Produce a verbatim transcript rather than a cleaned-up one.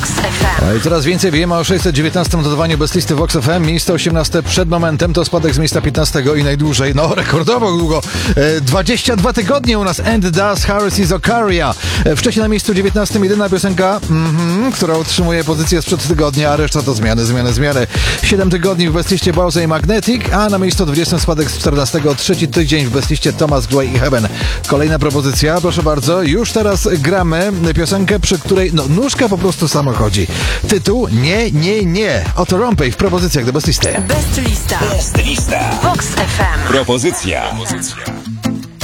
Vox F M. I coraz więcej wiemy o sześćset dziewiętnastym notowaniu bez listy Vox F M. Miejsce osiemnaste przed momentem to spadek z miejsca piętnastego i najdłużej, no rekordowo długo. E, dwadzieścia dwa tygodnie u nas And Does Harris z Ocaria. E, wcześniej na miejscu dziewiętnastym jedyna piosenka, mm-hmm, która utrzymuje pozycję sprzed tygodnia, a reszta to zmiany, zmiany, zmiany. siedem tygodni w bezliście Bowser i Magnetic, a na miejscu dwudziestym spadek z czternastego. Trzeci tydzień w bezliście Thomas Gray i Heaven. Kolejna propozycja, proszę bardzo. Już teraz gramy piosenkę, przy której no, nóżka po prostu sama chodzi. Tytuł Nie, nie, nie. Oto Rompej w propozycjach do Best Listy. Best Lista. Best Lista. Vox F M. Propozycja. Propozycja.